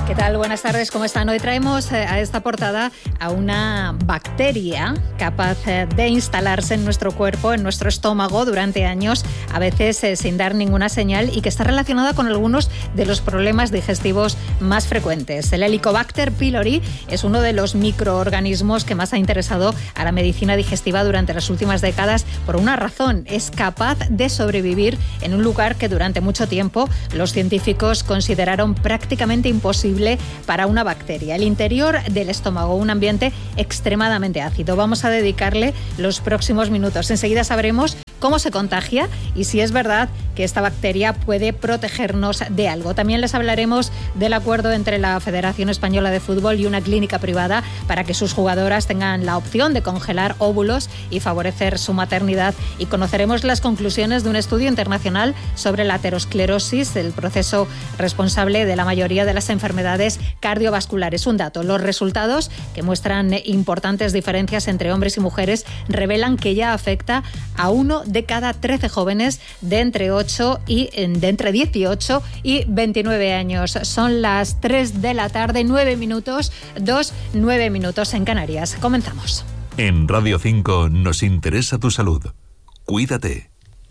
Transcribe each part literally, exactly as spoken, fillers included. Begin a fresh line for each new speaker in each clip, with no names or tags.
¿Qué tal? Buenas tardes, ¿cómo están? Hoy traemos a esta portada a una bacteria capaz de instalarse en nuestro cuerpo, en nuestro estómago durante años, a veces eh, sin dar ninguna señal, y que está relacionada con algunos de los problemas digestivos más frecuentes. El Helicobacter pylori es uno de los microorganismos que más ha interesado a la medicina digestiva durante las últimas décadas por una razón: es capaz de sobrevivir en un lugar que durante mucho tiempo los científicos consideraron prácticamente imposible para una bacteria. El interior del estómago, un ambiente extremadamente ácido. Vamos a dedicarle los próximos minutos. Enseguida sabremos cómo se contagia y si es verdad que esta bacteria puede protegernos de algo. También les hablaremos del acuerdo entre la Federación Española de Fútbol y una clínica privada para que sus jugadoras tengan la opción de congelar óvulos y favorecer su maternidad. Y conoceremos las conclusiones de un estudio internacional sobre la aterosclerosis, el proceso responsable de la mayoría de las enfermedades cardiovasculares. Un dato: los resultados, que muestran importantes diferencias entre hombres y mujeres, revelan que ya afecta a uno de cada trece jóvenes de entre ocho y de entre dieciocho y veintinueve años. Son las tres de la tarde, nueve minutos, dos, nueve minutos en Canarias. Comenzamos.
En Radio cinco nos interesa tu salud. Cuídate.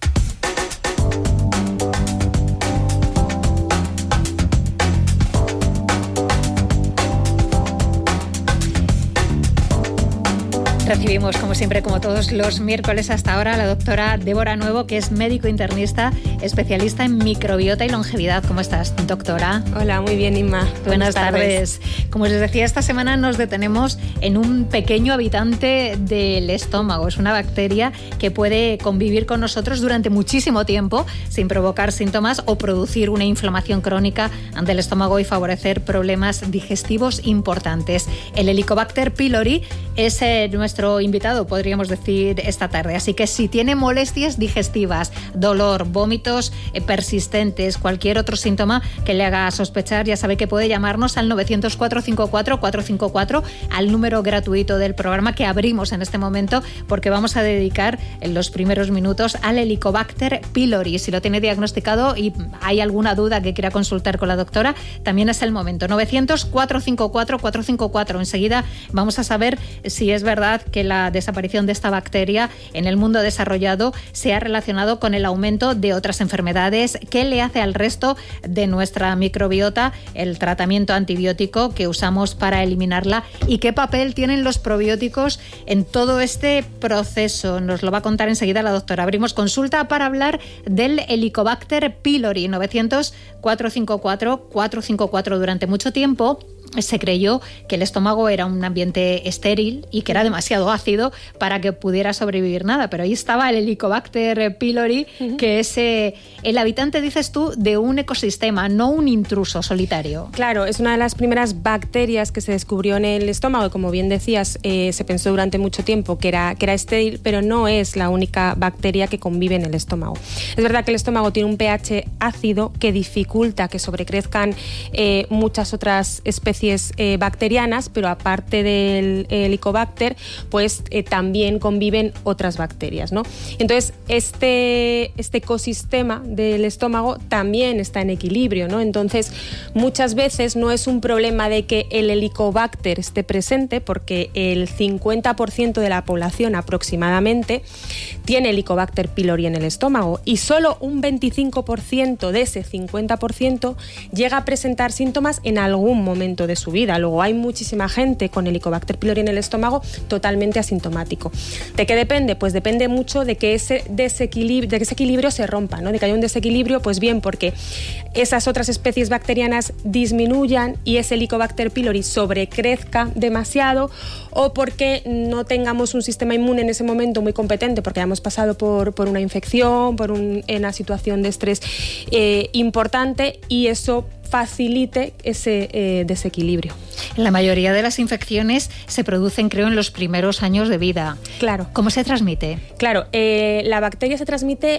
Recibimos, como siempre, como todos los miércoles hasta ahora, a la doctora Débora Nuevo, que es médico internista, especialista en microbiota y longevidad. ¿Cómo estás, doctora?
Hola, muy bien, Inma.
Buenas tardes. Como les decía, esta semana nos detenemos en un pequeño habitante del estómago. Es una bacteria que puede convivir con nosotros durante muchísimo tiempo sin provocar síntomas o producir una inflamación crónica ante el estómago y favorecer problemas digestivos importantes. El Helicobacter pylori es eh, nuestro Nuestro invitado, podríamos decir, esta tarde. Así que si tiene molestias digestivas, dolor, vómitos eh, persistentes, cualquier otro síntoma que le haga sospechar, ya sabe que puede llamarnos al novecientos, cuatrocientos cincuenta y cuatro, cuatrocientos cincuenta y cuatro, al número gratuito del programa que abrimos en este momento, porque vamos a dedicar en los primeros minutos al Helicobacter pylori. Si lo tiene diagnosticado y hay alguna duda que quiera consultar con la doctora, también es el momento. novecientos, cuatrocientos cincuenta y cuatro, cuatrocientos cincuenta y cuatro. Enseguida vamos a saber si es verdad que la desaparición de esta bacteria en el mundo desarrollado se ha relacionado con el aumento de otras enfermedades. ¿Qué le hace al resto de nuestra microbiota el tratamiento antibiótico que usamos para eliminarla? ¿Y qué papel tienen los probióticos en todo este proceso? Nos lo va a contar enseguida la doctora. Abrimos consulta para hablar del Helicobacter pylori. novecientos, cuatrocientos cincuenta y cuatro, cuatrocientos cincuenta y cuatro. Durante mucho tiempo se creyó que el estómago era un ambiente estéril y que era demasiado ácido para que pudiera sobrevivir nada, pero ahí estaba el Helicobacter pylori, uh-huh. que es eh, el habitante, dices tú, de un ecosistema, no un intruso solitario.
Claro, es una de las primeras bacterias que se descubrió en el estómago y, como bien decías, eh, se pensó durante mucho tiempo que era, que era estéril, pero no es la única bacteria que convive en el estómago. Es verdad que el estómago tiene un pH ácido que dificulta que sobrecrezcan eh, muchas otras especies Eh, bacterianas, pero aparte del Helicobacter, pues eh, también conviven otras bacterias, ¿no? Entonces, este, este ecosistema del estómago también está en equilibrio, ¿no? Entonces, muchas veces no es un problema de que el Helicobacter esté presente, porque el cincuenta por ciento de la población aproximadamente tiene Helicobacter pylori en el estómago y solo un veinticinco por ciento de ese cincuenta por ciento llega a presentar síntomas en algún momento de su vida. Luego hay muchísima gente con Helicobacter pylori en el estómago totalmente asintomático. ¿De qué depende? Pues depende mucho de que ese desequilibrio, de que ese equilibrio se rompa, ¿no? De que haya un desequilibrio, pues bien, porque esas otras especies bacterianas disminuyan y ese Helicobacter pylori sobrecrezca demasiado, o porque no tengamos un sistema inmune en ese momento muy competente, porque hayamos pasado por, por una infección, por un, una situación de estrés eh, importante, y eso facilite ese eh, desequilibrio.
La mayoría de las infecciones se producen, creo, en los primeros años de vida.
Claro.
¿Cómo se transmite?
Claro, eh, la bacteria se transmite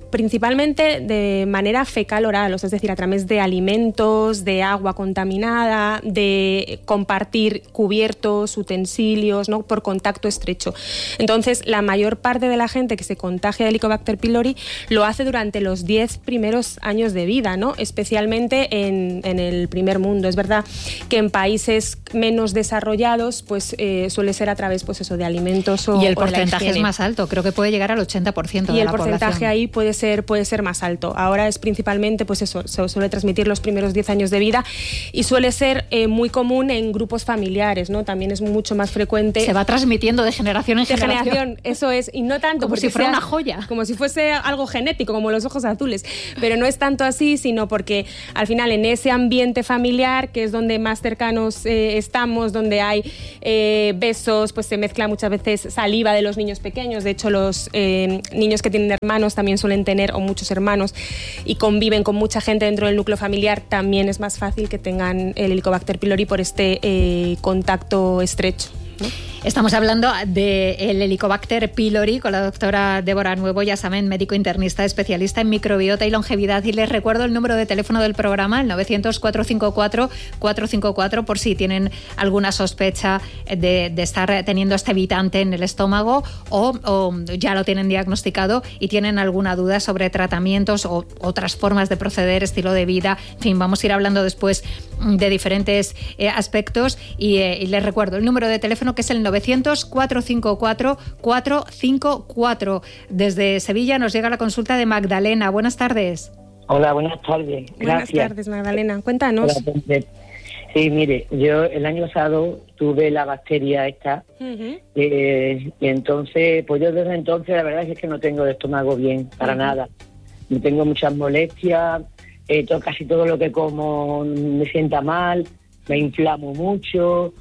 principalmente de manera fecal-oral, es decir, a través de alimentos, de agua contaminada, de compartir cubiertos, utensilios, ¿no? Por contacto estrecho. Entonces, la mayor parte de la gente que se contagia de Helicobacter pylori lo hace durante los diez primeros años de vida, ¿no? Especialmente en, en el primer mundo. Es verdad que en países menos desarrollados pues eh, suele ser a través pues eso, de alimentos o,
y el
o de la
porcentaje es
higiene.
más alto, creo que puede llegar al ochenta por ciento de la población.
Y el porcentaje ahí puede ser, puede ser más alto. Ahora es principalmente, pues eso, se suele transmitir los primeros diez años de vida y suele ser eh, muy común en grupos familiares, ¿no? También es mucho más frecuente.
Se va transmitiendo de generación en
de
generación.
generación. Eso es, y no tanto
como si fuera
sea,
una joya.
Como si fuese algo genético, como los ojos azules. Pero no es tanto así, sino porque al final en ese ambiente familiar, que es donde más cercanos eh, estamos, donde hay eh, besos, pues se mezcla muchas veces saliva de los niños pequeños. De hecho, los eh, niños que tienen hermanos también suelen tener, o muchos hermanos, y conviven con mucha gente dentro del núcleo familiar, también es más fácil que tengan el Helicobacter pylori por este eh, contacto estrecho, ¿no?
Estamos hablando del Helicobacter pylori con la doctora Débora Nuevo, ya saben, médico internista, especialista en microbiota y longevidad. Y les recuerdo el número de teléfono del programa, el novecientos, cuatrocientos cincuenta y cuatro, cuatrocientos cincuenta y cuatro, por si tienen alguna sospecha de, de estar teniendo este evitante en el estómago o, o ya lo tienen diagnosticado y tienen alguna duda sobre tratamientos o otras formas de proceder, estilo de vida. En fin, vamos a ir hablando después de diferentes eh, aspectos y, eh, y les recuerdo el número de teléfono, que es el novecientos, cuatrocientos cincuenta y cuatro, cuatrocientos cincuenta y cuatro. Desde Sevilla nos llega la consulta de Magdalena. Buenas tardes.
Hola, buenas tardes. Gracias.
Buenas tardes, Magdalena. Cuéntanos.
Hola, sí, mire, yo el año pasado tuve la bacteria esta, uh-huh. eh, y entonces, pues yo desde entonces la verdad es que no tengo el estómago bien, para uh-huh. nada. Tengo muchas molestias, eh, todo, casi todo lo que como me sienta mal, me inflamo mucho.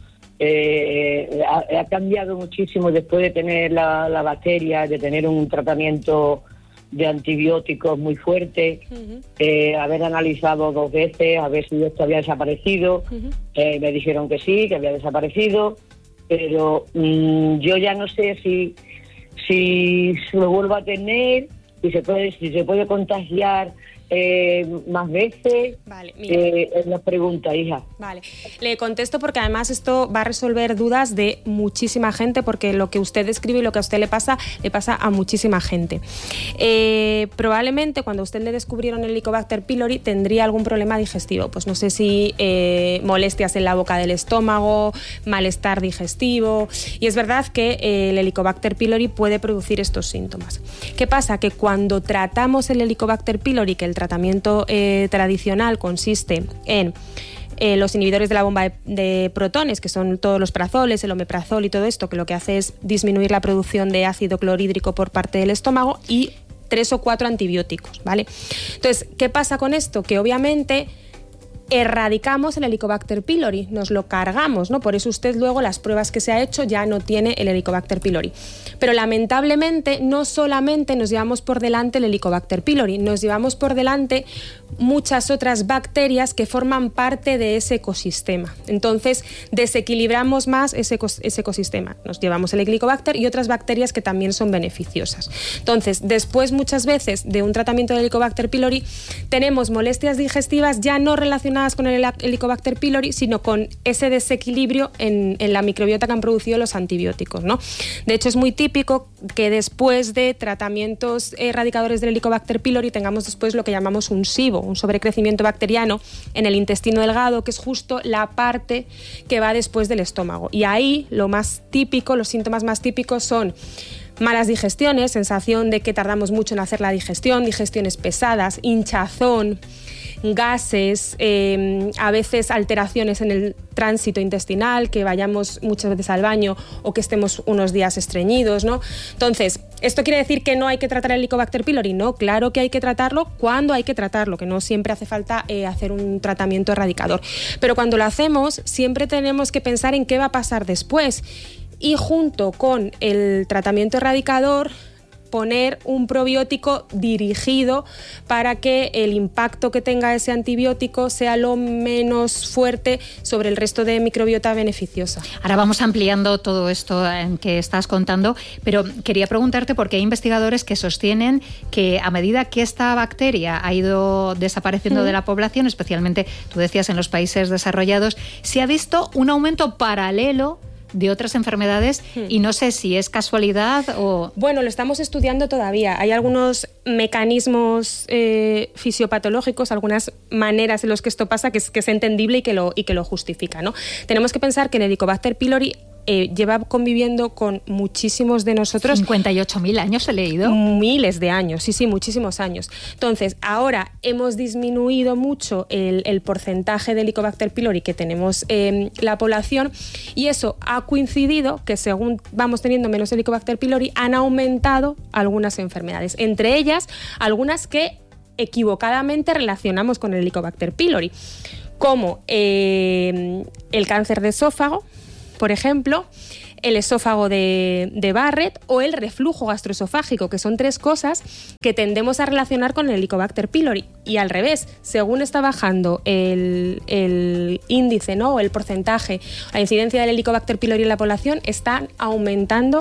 Eh, ha, ha cambiado muchísimo después de tener la, la bacteria, de tener un tratamiento de antibióticos muy fuerte, uh-huh. eh, haber analizado dos veces a ver si esto había desaparecido, uh-huh. eh, me dijeron que sí, que había desaparecido, pero mmm, yo ya no sé si si lo vuelvo a tener, si se puede, si se puede contagiar Eh, más veces.
Vale, mira.
Eh, es la pregunta, hija.
Vale, le contesto porque además esto va a resolver dudas de muchísima gente, porque lo que usted describe y lo que a usted le pasa, le pasa a muchísima gente. Eh, probablemente cuando a usted le descubrieron el Helicobacter pylori tendría algún problema digestivo, pues no sé si eh, molestias en la boca del estómago, malestar digestivo, y es verdad que eh, el Helicobacter pylori puede producir estos síntomas. ¿Qué pasa? Que cuando tratamos el Helicobacter pylori, que el tratamiento eh, tradicional consiste en eh, los inhibidores de la bomba de, de protones, que son todos los prazoles, el omeprazol y todo esto, que lo que hace es disminuir la producción de ácido clorhídrico por parte del estómago, y tres o cuatro antibióticos, ¿vale? Entonces, ¿qué pasa con esto? Que obviamente erradicamos el Helicobacter pylori, nos lo cargamos, ¿no? Por eso usted luego las pruebas que se ha hecho ya no tiene el Helicobacter pylori. Pero lamentablemente no solamente nos llevamos por delante el Helicobacter pylori, nos llevamos por delante muchas otras bacterias que forman parte de ese ecosistema. Entonces desequilibramos más ese, ecos- ese ecosistema. Nos llevamos el Helicobacter y otras bacterias que también son beneficiosas. Entonces, después muchas veces de un tratamiento de Helicobacter pylori tenemos molestias digestivas ya no relacionadas con el Helicobacter pylori, sino con ese desequilibrio en, en la microbiota que han producido los antibióticos, ¿no? De hecho, es muy típico que después de tratamientos erradicadores del Helicobacter pylori tengamos después lo que llamamos un SIBO, un sobrecrecimiento bacteriano en el intestino delgado, que es justo la parte que va después del estómago. Y ahí lo más típico, los síntomas más típicos son malas digestiones, sensación de que tardamos mucho en hacer la digestión, digestiones pesadas, hinchazón, gases, eh, a veces alteraciones en el tránsito intestinal, que vayamos muchas veces al baño o que estemos unos días estreñidos, ¿no? Entonces, ¿esto quiere decir que no hay que tratar el Helicobacter pylori? No, claro que hay que tratarlo cuando hay que tratarlo, que no siempre hace falta eh, hacer un tratamiento erradicador. Pero cuando lo hacemos, siempre tenemos que pensar en qué va a pasar después. Y junto con el tratamiento erradicador, poner un probiótico dirigido para que el impacto que tenga ese antibiótico sea lo menos fuerte sobre el resto de microbiota beneficiosa.
Ahora vamos ampliando todo esto que estás contando, pero quería preguntarte porque hay investigadores que sostienen que a medida que esta bacteria ha ido desapareciendo mm. de la población, especialmente, tú decías, en los países desarrollados, se ha visto un aumento paralelo de otras enfermedades hmm. y no sé si es casualidad o...
Bueno, lo estamos estudiando todavía. Hay algunos mecanismos eh, fisiopatológicos, algunas maneras en las que esto pasa que es, que es entendible y que lo, y que lo justifica, ¿no? Tenemos que pensar que el Helicobacter pylori Eh, lleva conviviendo con muchísimos de nosotros.
cincuenta y ocho mil años he leído.
Miles de años, sí, sí, muchísimos años. Entonces, ahora hemos disminuido mucho el, el porcentaje de Helicobacter pylori que tenemos en eh, la población, y eso ha coincidido que según vamos teniendo menos Helicobacter pylori han aumentado algunas enfermedades, entre ellas algunas que equivocadamente relacionamos con el Helicobacter pylori, como eh, el cáncer de esófago, por ejemplo, el esófago de, de Barrett o el reflujo gastroesofágico, que son tres cosas que tendemos a relacionar con el Helicobacter pylori. Y al revés, según está bajando el, el índice, ¿no?, o el porcentaje, la incidencia del Helicobacter pylori en la población, están aumentando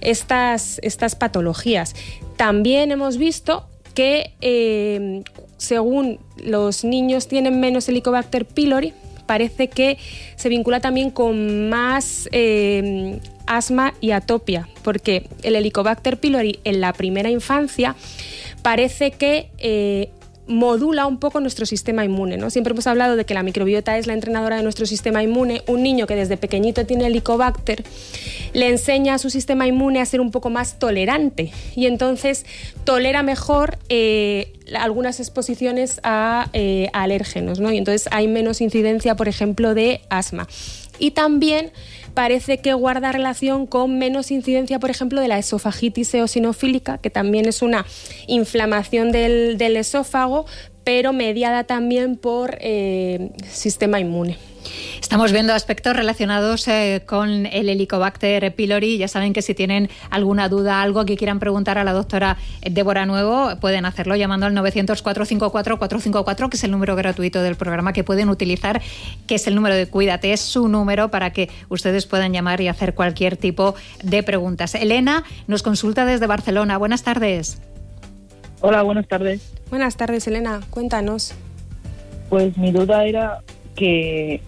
estas, estas patologías. También hemos visto que eh, según los niños tienen menos Helicobacter pylori, parece que se vincula también con más eh, asma y atopia, porque el Helicobacter pylori en la primera infancia parece que eh, modula un poco nuestro sistema inmune, ¿no? Siempre hemos hablado de que la microbiota es la entrenadora de nuestro sistema inmune. Un niño que desde pequeñito tiene Helicobacter le enseña a su sistema inmune a ser un poco más tolerante y entonces tolera mejor eh, algunas exposiciones a, eh, a alérgenos, ¿no? Y entonces hay menos incidencia, por ejemplo, de asma. Y también parece que guarda relación con menos incidencia, por ejemplo, de la esofagitis eosinofílica, que también es una inflamación del, del esófago, pero mediada también por eh, sistema inmune.
Estamos viendo aspectos relacionados eh, con el Helicobacter pylori. Ya saben que si tienen alguna duda, algo que quieran preguntar a la doctora Débora Nuevo, pueden hacerlo llamando al nueve cero cero, cuatro cinco cuatro, cuatro cinco cuatro, que es el número gratuito del programa que pueden utilizar, que es el número de Cuídate, es su número para que ustedes puedan llamar y hacer cualquier tipo de preguntas. Elena nos consulta desde Barcelona. Buenas tardes.
Hola, buenas tardes.
Buenas tardes, Elena. Cuéntanos.
Pues mi duda era que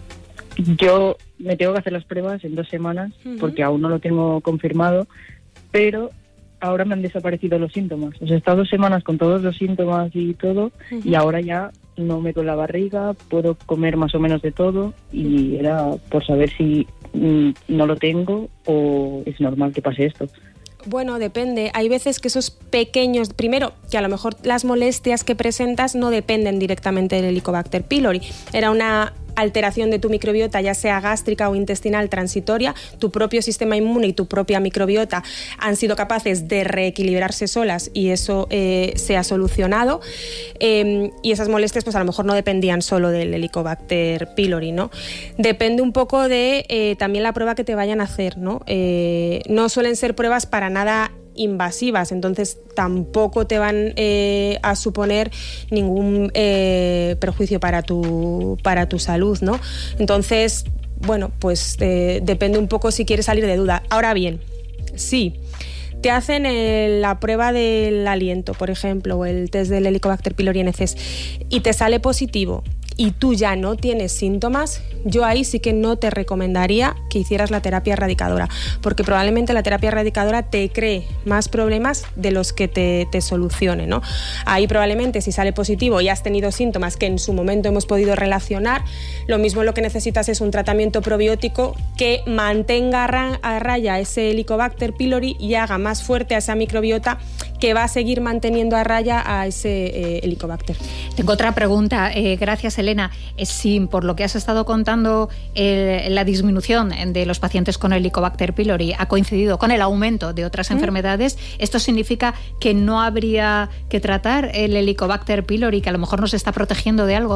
yo me tengo que hacer las pruebas en dos semanas, uh-huh. porque aún no lo tengo confirmado, pero ahora me han desaparecido los síntomas. O sea, he estado dos semanas con todos los síntomas y todo, uh-huh. y ahora ya no me duele la barriga, puedo comer más o menos de todo, y era por saber si mm, no lo tengo o es normal que pase esto.
Bueno, depende. Hay veces que esos pequeños, primero, que a lo mejor las molestias que presentas no dependen directamente del Helicobacter pylori. Era una alteración de tu microbiota, ya sea gástrica o intestinal transitoria. Tu propio sistema inmune y tu propia microbiota han sido capaces de reequilibrarse solas y eso eh, se ha solucionado. Eh, y esas molestias pues a lo mejor no dependían solo del Helicobacter pylori, ¿no? Depende un poco de eh, también la prueba que te vayan a hacer, ¿no? Eh, no suelen ser pruebas para nada invasivas, entonces tampoco te van eh, a suponer ningún eh, perjuicio para tu, para tu salud, ¿no? Entonces, bueno, pues eh, depende un poco si quieres salir de duda. Ahora bien, sí, te hacen el, la prueba del aliento, por ejemplo, o el test del Helicobacter pylori N C y te sale positivo y tú ya no tienes síntomas, yo ahí sí que no te recomendaría que hicieras la terapia erradicadora, porque probablemente la terapia erradicadora te cree más problemas de los que te, te solucione, ¿no? Ahí probablemente si sale positivo y has tenido síntomas que en su momento hemos podido relacionar, lo mismo lo que necesitas es un tratamiento probiótico que mantenga a raya ese Helicobacter pylori y haga más fuerte a esa microbiota que va a seguir manteniendo a raya a ese eh, Helicobacter.
Tengo otra pregunta, eh, gracias Elena. Si por lo que has estado contando eh, la disminución de los pacientes con Helicobacter pylori ha coincidido con el aumento de otras ¿Mm? enfermedades, ¿esto significa que no habría que tratar el Helicobacter pylori, que a lo mejor nos está protegiendo de algo?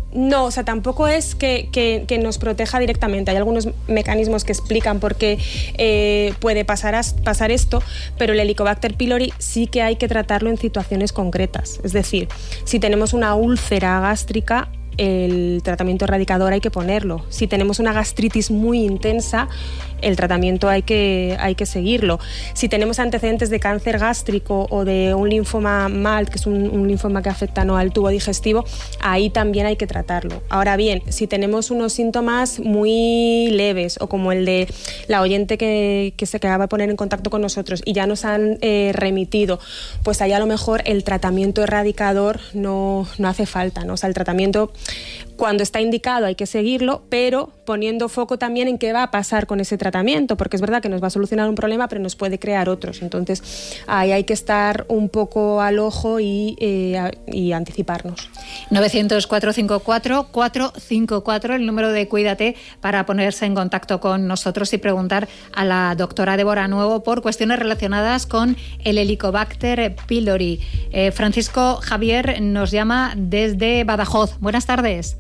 No, o sea, tampoco es que, que, que nos proteja directamente. Hay algunos mecanismos que explican por qué eh, puede pasar, a, pasar esto, pero el Helicobacter pylori sí que hay que tratarlo en situaciones concretas. Es decir, si tenemos una úlcera gástrica, el tratamiento erradicador hay que ponerlo. Si tenemos una gastritis muy intensa, el tratamiento hay que, hay que seguirlo. Si tenemos antecedentes de cáncer gástrico o de un linfoma M A L T, que es un, un linfoma que afecta, ¿no?, al tubo digestivo, ahí también hay que tratarlo. Ahora bien, si tenemos unos síntomas muy leves, o como el de la oyente que, que se acaba de poner en contacto con nosotros y ya nos han eh, remitido, pues ahí a lo mejor el tratamiento erradicador no, no hace falta, ¿no? O sea, el tratamiento, cuando está indicado, hay que seguirlo, pero poniendo foco también en qué va a pasar con ese tratamiento, porque es verdad que nos va a solucionar un problema, pero nos puede crear otros. Entonces, ahí hay que estar un poco al ojo y, eh, y anticiparnos.
novecientos, cuatrocientos cincuenta y cuatro, cuatrocientos cincuenta y cuatro, el número de Cuídate, para ponerse en contacto con nosotros y preguntar a la doctora Débora Nuevo por cuestiones relacionadas con el Helicobacter pylori. Eh, Francisco Javier nos llama desde Badajoz. Buenas tardes.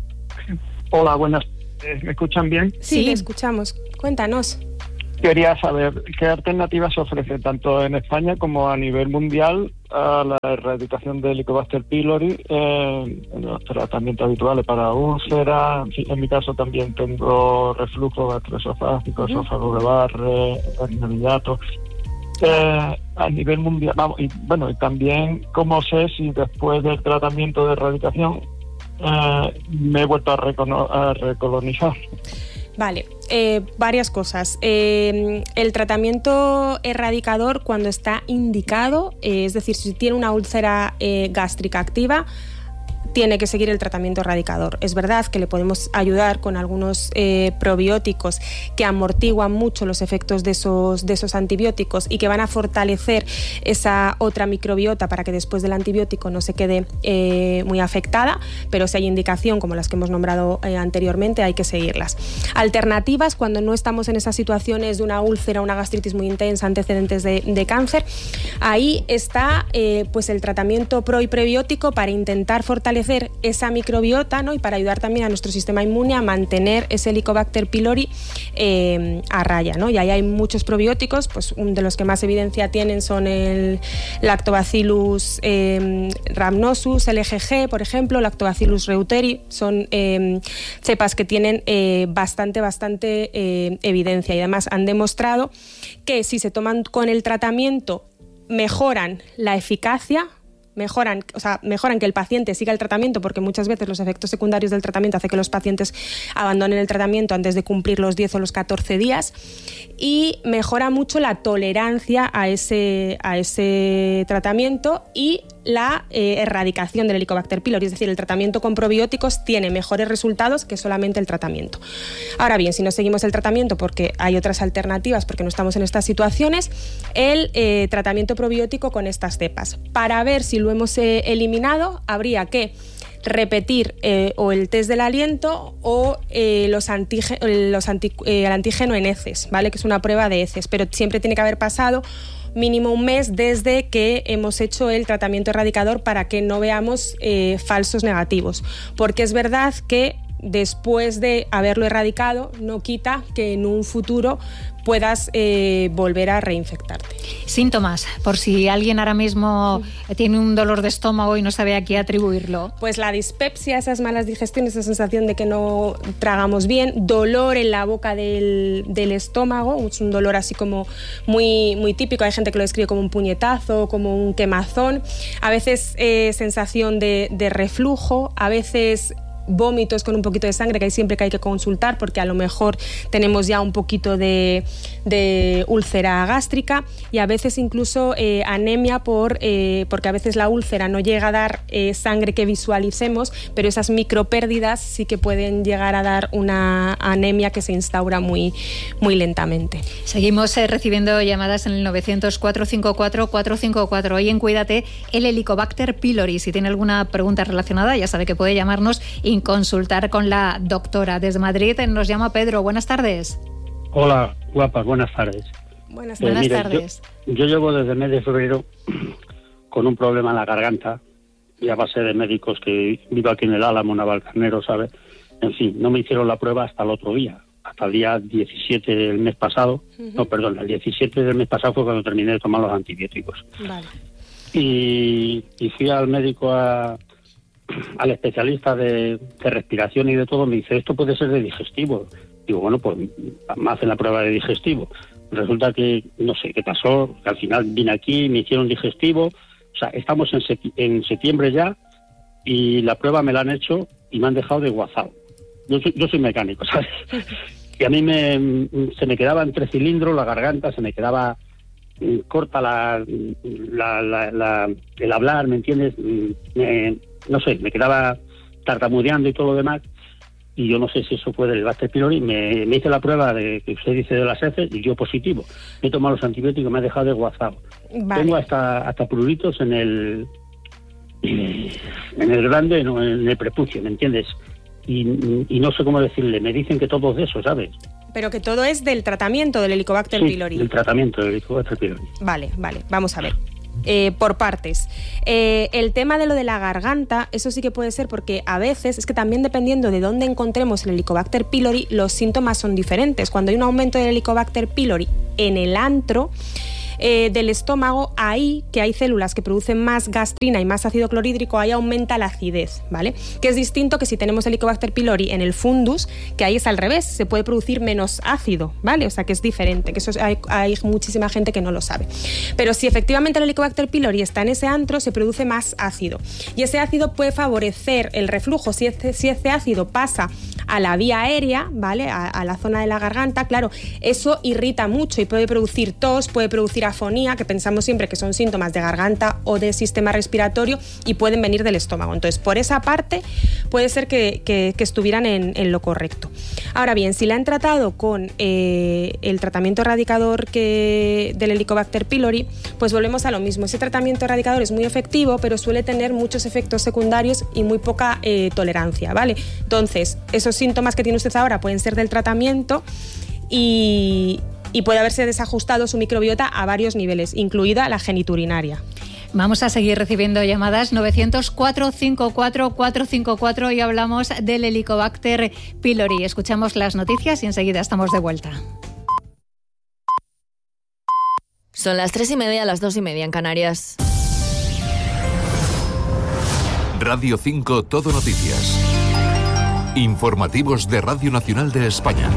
Hola, buenas. ¿Me escuchan bien?
Sí,
Sí.
le escuchamos. Cuéntanos.
Quería saber qué alternativas se ofrece tanto en España como a nivel mundial a la erradicación del Helicobacter pylori eh, en los tratamientos habituales para úlceras. En, fin, en mi caso también tengo reflujo gastroesofágico, uh-huh. esófago de Barre, herniato. Eh, a nivel mundial, vamos, y bueno, y también cómo sé si después del tratamiento de erradicación Uh, me he vuelto a, recono- a recolonizar.
Vale, eh, varias cosas. Eh, el tratamiento erradicador, cuando está indicado, eh, es decir, si tiene una úlcera eh, gástrica activa, tiene que seguir el tratamiento erradicador. Es verdad que le podemos ayudar con algunos eh, probióticos que amortiguan mucho los efectos de esos, de esos antibióticos y que van a fortalecer esa otra microbiota para que después del antibiótico no se quede eh, muy afectada, pero si hay indicación, como las que hemos nombrado eh, anteriormente, hay que seguirlas. Alternativas, cuando no estamos en esas situaciones de una úlcera, una gastritis muy intensa, antecedentes de, de cáncer, ahí está eh, pues el tratamiento pro y prebiótico para intentar fortalecer esa microbiota, ¿no?, y para ayudar también a nuestro sistema inmune a mantener ese Helicobacter pylori eh, a raya, ¿no? Y ahí hay muchos probióticos, pues uno de los que más evidencia tienen son el Lactobacillus eh, rhamnosus, L G G, por ejemplo, Lactobacillus reuteri, son eh, cepas que tienen eh, bastante, bastante eh, evidencia, y además han demostrado que si se toman con el tratamiento mejoran la eficacia, mejoran, o sea, mejoran que el paciente siga el tratamiento, porque muchas veces los efectos secundarios del tratamiento hacen que los pacientes abandonen el tratamiento antes de cumplir los diez o los catorce días, y mejora mucho la tolerancia a ese, a ese tratamiento y la eh, erradicación del Helicobacter pylori, es decir, el tratamiento con probióticos tiene mejores resultados que solamente el tratamiento. Ahora bien, si no seguimos el tratamiento porque hay otras alternativas, porque no estamos en estas situaciones, el eh, tratamiento probiótico con estas cepas. Para ver si lo hemos eh, eliminado, habría que repetir eh, o el test del aliento o eh, los antige- los anti- eh, el antígeno en heces, ¿vale?, que es una prueba de heces, pero siempre tiene que haber pasado mínimo un mes desde que hemos hecho el tratamiento erradicador para que no veamos eh, falsos negativos, porque es verdad que después de haberlo erradicado no quita que en un futuro puedas eh, volver a reinfectarte.
Síntomas, por si alguien ahora mismo tiene un dolor de estómago y no sabe a qué atribuirlo.
Pues la dispepsia, esas malas digestiones, esa sensación de que no tragamos bien, dolor en la boca del, del estómago, es un dolor así como muy, muy típico, hay gente que lo describe como un puñetazo, como un quemazón, a veces eh, sensación de, de reflujo, a veces vómitos con un poquito de sangre, que hay siempre que hay que consultar porque a lo mejor tenemos ya un poquito de, de úlcera gástrica, y a veces incluso eh, anemia por, eh, porque a veces la úlcera no llega a dar eh, sangre que visualicemos, pero esas micropérdidas sí que pueden llegar a dar una anemia que se instaura muy, muy lentamente.
Seguimos eh, recibiendo llamadas en el novecientos, cuatrocientos cincuenta y cuatro, cuatrocientos cincuenta y cuatro. Hoy en Cuídate, el Helicobacter pylori. Si tiene alguna pregunta relacionada, ya sabe que puede llamarnos y consultar con la doctora. Desde Madrid nos llama Pedro. Buenas tardes.
Hola, guapas, buenas tardes.
Buenas,
Eh,
buenas
mire,
tardes.
Yo, yo llevo desde el mes de febrero con un problema en la garganta y a base de médicos que vivo aquí en el Álamo, Navalcarnero, ¿sabes? En fin, no me hicieron la prueba hasta el otro día, hasta el día diecisiete del mes pasado. Uh-huh. No, perdón, el diecisiete del mes pasado fue cuando terminé de tomar los antibióticos.
Vale.
Y, y fui al médico, a, al especialista de, de respiración y de todo, me dice, esto puede ser de digestivo. Digo, bueno, pues me hacen la prueba de digestivo. Resulta que, no sé qué pasó, que al final vine aquí, me hicieron digestivo. O sea, estamos en, seti- en septiembre ya y la prueba me la han hecho y me han dejado de guazao. Yo soy, yo soy mecánico, ¿sabes? Y a mí me, se me quedaba entre cilindros la garganta, se me quedaba corta la, la, la, la el hablar, ¿me entiendes? Me, no sé, me quedaba tartamudeando y todo lo demás. Y yo no sé si eso fue del Bacter pylori. Me, me hice la prueba de que usted dice de las heces y yo positivo. Me he tomado los antibióticos, me ha dejado desguazado. Vale. Tengo hasta hasta pruritos en el en el grande, no, en el prepucio, ¿me entiendes? Y, y no sé cómo decirle. Me dicen que todo es de eso, ¿sabes?
Pero que todo es del tratamiento del Helicobacter
sí,
pylori.
del tratamiento del Helicobacter pylori.
Vale, vale, vamos a ver. Eh, por partes. Eh, el tema de lo de la garganta, eso sí que puede ser porque a veces, es que también dependiendo de dónde encontremos el Helicobacter pylori, los síntomas son diferentes. Cuando hay un aumento del Helicobacter pylori en el antro eh, del estómago, ahí que hay células que producen más gastrina y más ácido clorhídrico, ahí aumenta la acidez, ¿vale? Que es distinto que si tenemos Helicobacter pylori en el fundus, que ahí es al revés, se puede producir menos ácido, ¿vale? O sea que es diferente, que eso hay, hay muchísima gente que no lo sabe. Pero si efectivamente el Helicobacter pylori está en ese antro, se produce más ácido. Y ese ácido puede favorecer el reflujo. Si ese, si ese ácido pasa a la vía aérea, ¿vale? A, a la zona de la garganta, claro, eso irrita mucho y puede producir tos, puede producir afonía, que pensamos siempre que son síntomas de garganta o de sistema respiratorio y pueden venir del estómago. Entonces, por esa parte, puede ser que, que, que estuvieran en, en lo correcto. Ahora bien, si la han tratado con eh, el tratamiento erradicador que, del Helicobacter pylori, pues volvemos a lo mismo. Ese tratamiento erradicador es muy efectivo, pero suele tener muchos efectos secundarios y muy poca eh, tolerancia, ¿vale? Entonces, esos síntomas que tiene usted ahora pueden ser del tratamiento y... y puede haberse desajustado su microbiota a varios niveles, incluida la geniturinaria.
Vamos a seguir recibiendo llamadas novecientos cuatro cinco cuatro cuatro cinco cuatro y hablamos del Helicobacter pylori. Escuchamos las noticias y enseguida estamos de vuelta.
Son las tres y media, las dos y media en Canarias.
Radio cinco Todo Noticias. Informativos de Radio Nacional de España.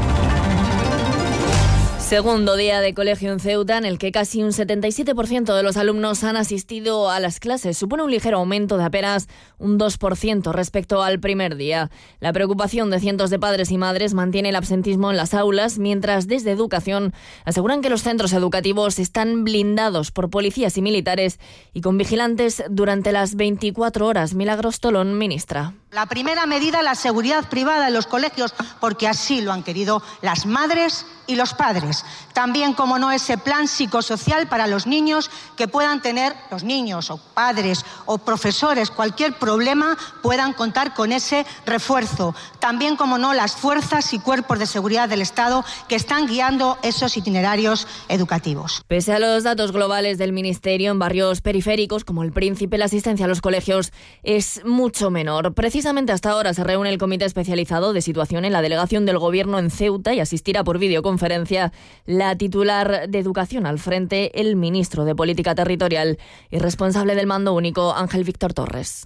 Segundo día de colegio en Ceuta, en el que casi un setenta y siete por ciento de los alumnos han asistido a las clases. Supone un ligero aumento de apenas un dos por ciento respecto al primer día. La preocupación de cientos de padres y madres mantiene el absentismo en las aulas, mientras desde Educación aseguran que los centros educativos están blindados por policías y militares y con vigilantes durante las veinticuatro horas. Milagros Tolón, ministra.
La primera medida, la seguridad privada en los colegios, porque así lo han querido las madres y los padres. También, como no, ese plan psicosocial para los niños, que puedan tener, los niños o padres o profesores, cualquier problema, puedan contar con ese refuerzo. También, como no, las fuerzas y cuerpos de seguridad del Estado que están guiando esos itinerarios educativos.
Pese a los datos globales del Ministerio, en barrios periféricos como el Príncipe, la asistencia a los colegios es mucho menor. Precisamente hasta ahora se reúne el Comité Especializado de Situación en la Delegación del Gobierno en Ceuta y asistirá por videoconferencia la titular de Educación al frente, el ministro de Política Territorial y responsable del Mando Único, Ángel Víctor Torres.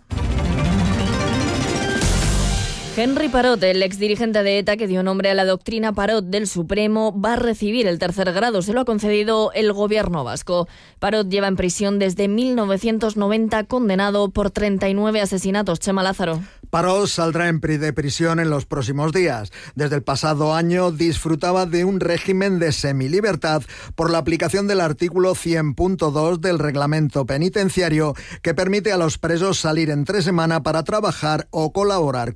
Henry Parot, el exdirigente de ETA que dio nombre a la doctrina Parot del Supremo, va a recibir el tercer grado. Se lo ha concedido el gobierno vasco. Parot lleva en prisión desde mil novecientos noventa, condenado por treinta y nueve asesinatos. Chema Lázaro.
Parot saldrá en de prisión en los próximos días. Desde el pasado año disfrutaba de un régimen de semilibertad por la aplicación del artículo cien punto dos del reglamento penitenciario, que permite a los presos salir entre semana para trabajar o colaborar con O N Ges.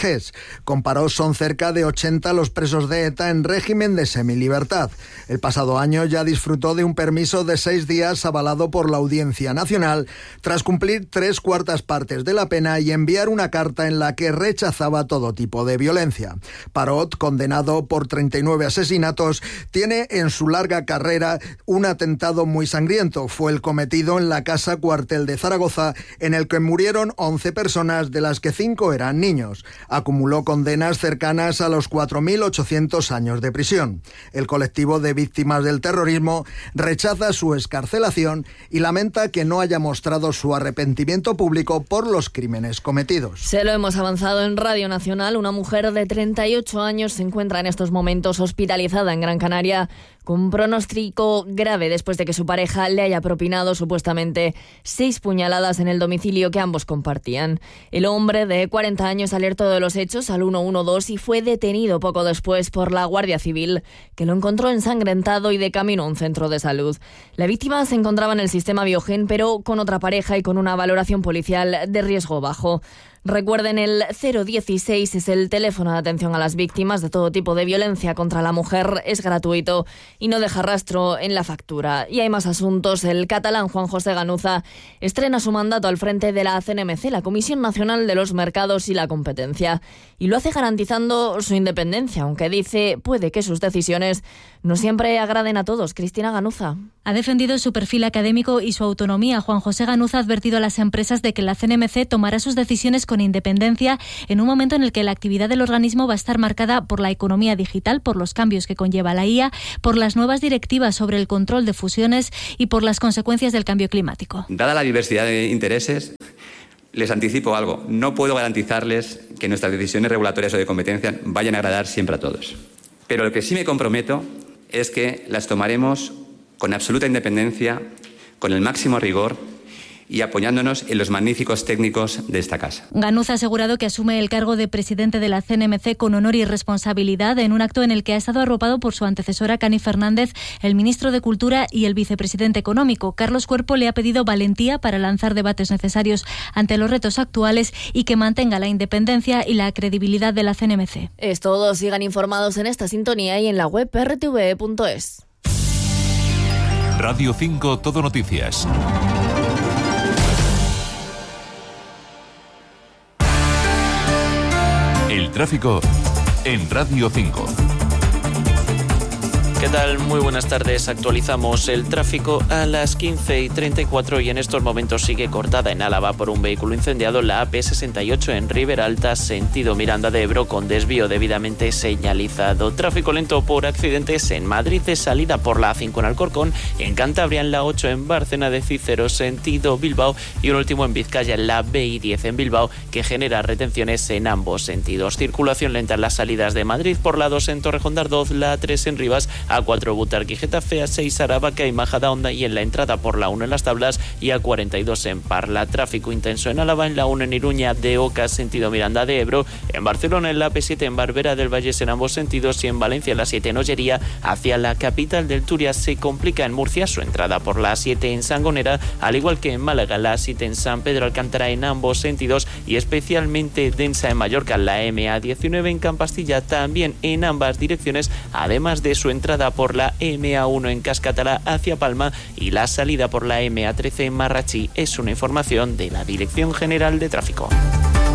G E S. Comparó, son cerca de ochenta los presos de ETA en régimen de semilibertad. El pasado año ya disfrutó de un permiso de seis días avalado por la Audiencia Nacional tras cumplir tres cuartas partes de la pena y enviar una carta en la que rechazaba todo tipo de violencia. Parot, condenado por treinta y nueve asesinatos, tiene en su larga carrera un atentado muy sangriento. Fue el cometido en la casa cuartel de Zaragoza, en el que murieron once personas, de las que cinco eran niños. Acumuló condenas cercanas a los cuatro mil ochocientos años de prisión. El colectivo de víctimas del terrorismo rechaza su excarcelación y lamenta que no haya mostrado su arrepentimiento público por los crímenes cometidos.
Se lo hemos avanzado en Radio Nacional. Una mujer de treinta y ocho años se encuentra en estos momentos hospitalizada en Gran Canaria con un pronóstico grave después de que su pareja le haya propinado supuestamente seis puñaladas en el domicilio que ambos compartían. El hombre de cuarenta años alertó de los hechos al uno uno dos y fue detenido poco después por la Guardia Civil, que lo encontró ensangrentado y de camino a un centro de salud. La víctima se encontraba en el sistema Biogen, pero con otra pareja y con una valoración policial de riesgo bajo. Recuerden, el cero dieciséis es el teléfono de atención a las víctimas de todo tipo de violencia contra la mujer. Es gratuito y no deja rastro en la factura. Y hay más asuntos. El catalán Juan José Ganuza estrena su mandato al frente de la C N M C, la Comisión Nacional de los Mercados y la Competencia. Y lo hace garantizando su independencia, aunque dice puede que sus decisiones no siempre agraden a todos. Cristina Ganuza.
Ha defendido su perfil académico y su autonomía. Juan José Ganuza ha advertido a las empresas de que la C N M C tomará sus decisiones con independencia en un momento en el que la actividad del organismo va a estar marcada por la economía digital, por los cambios que conlleva la I A, por las nuevas directivas sobre el control de fusiones y por las consecuencias del cambio climático.
Dada la diversidad de intereses, les anticipo algo. No puedo garantizarles que nuestras decisiones regulatorias o de competencia vayan a agradar siempre a todos. Pero lo que sí me comprometo es que las tomaremos con absoluta independencia, con el máximo rigor y apoyándonos en los magníficos técnicos de esta casa.
Ganuza ha asegurado que asume el cargo de presidente de la C N M C con honor y responsabilidad en un acto en el que ha estado arropado por su antecesora Cani Fernández, el ministro de Cultura y el vicepresidente económico. Carlos Cuerpo le ha pedido valentía para lanzar debates necesarios ante los retos actuales y que mantenga la independencia y la credibilidad de la C N M C.
Es todo. Sigan informados en esta sintonía y en la web r t v punto es.
Radio cinco Todo Noticias. El tráfico en Radio cinco.
¿Qué tal? Muy buenas tardes. Actualizamos el tráfico a las quince y treinta y cuatro y en estos momentos sigue cortada en Álava por un vehículo incendiado la A P sesenta y ocho en Riberalta, sentido Miranda de Ebro, con desvío debidamente señalizado. Tráfico lento por accidentes en Madrid de salida por la A cinco en Alcorcón, en Cantabria en la ocho en Bárcena de Cícero, sentido Bilbao, y un último en Vizcaya en la B I diez en Bilbao, que genera retenciones en ambos sentidos. Circulación lenta en las salidas de Madrid por la dos en Torrejón de Ardoz, la A tres en Rivas, A cuatro Butarque y Getafe, A seis Aravaca y Majadahonda y en la entrada por la uno en Las Tablas y A cuarenta y dos en Parla. Tráfico intenso en Álava, en la uno en Iruña de Oca, sentido Miranda de Ebro, en Barcelona en la A P siete en Barbera del Vallés en ambos sentidos y en Valencia en la siete en Ollería hacia la capital del Turia. Se complica en Murcia su entrada por la A siete en Sangonera, al igual que en Málaga la A siete en San Pedro Alcántara en ambos sentidos y especialmente densa en Mallorca la M A diecinueve en Campastilla también en ambas direcciones, además de su entrada por la M A uno en Cascatala hacia Palma y la salida por la M A trece en Marrachí. Es una información de la Dirección General de Tráfico.